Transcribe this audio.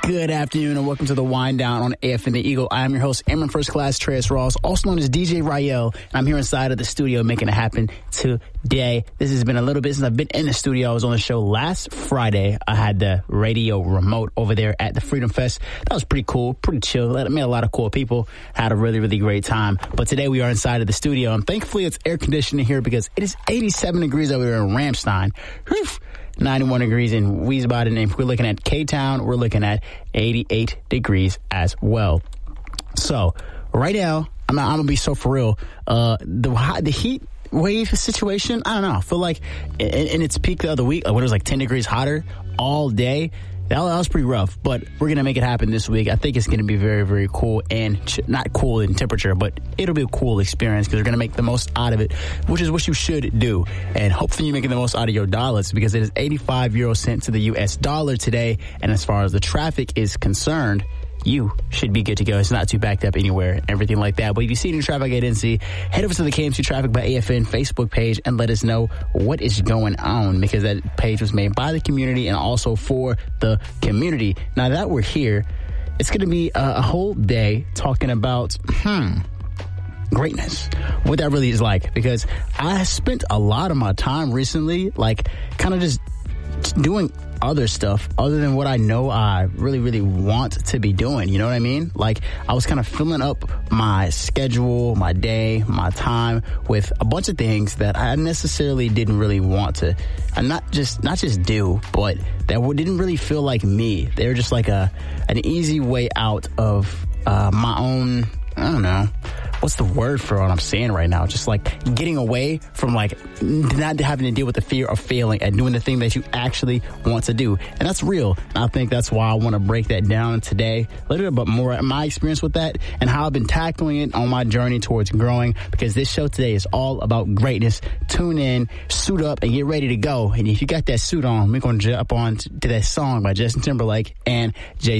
Good afternoon and welcome to the Wind Down on AFN The Eagle. I am your host, Airman First Class Treyas Ross, also known as DJ Rael, and I'm here inside of the studio making it happen today. This has been a little bit since I've been in the studio. I was on the show last Friday. I had the radio remote over there at the Freedom Fest. That was pretty cool, pretty chill. I met a lot of cool people, had a really, really great time. But today we are inside of the studio, and thankfully it's air conditioning here because it is 87 degrees over here in Ramstein. Whew. 91 degrees in Wiesbaden, and if we're looking at K-Town, we're looking at 88 degrees as well. So, right now, I'm going to be so for real. The heat wave situation, I don't know. I feel like in its peak the other week, when it was like 10 degrees hotter all day, that was pretty rough, but we're going to make it happen this week. I think it's going to be very, very cool, and not cool in temperature, but it'll be a cool experience because we're going to make the most out of it, which is what you should do. And hopefully you're making the most out of your dollars because it is 85 euro cents to the US dollar today. And as far as the traffic is concerned, you should be good to go. It's not too backed up anywhere, everything like that. But if you see any traffic I didn't see, head over to the KMC Traffic by AFN Facebook page and let us know what is going on, because that page was made by the community and also for the community. Now that we're here, it's going to be a whole day talking about, greatness, what that really is like, because I spent a lot of my time recently, like, kind of just doing other stuff other than what I know I really, really want to be doing. You know what I mean? Like, I was kind of filling up my schedule, my day, my time with a bunch of things that I necessarily didn't really want to, and not just do, but that didn't really feel like me. They were just like an easy way out of my own, I don't know, what's the word for what I'm saying right now? Just like getting away from like not having to deal with the fear of failing and doing the thing that you actually want to do. And that's real. And I think that's why I want to break that down today a little bit more of my experience with that and how I've been tackling it on my journey towards growing, because this show today is all about greatness. Tune in, suit up, and get ready to go. And if you got that suit on, we're going to jump on to that song by Justin Timberlake and Jay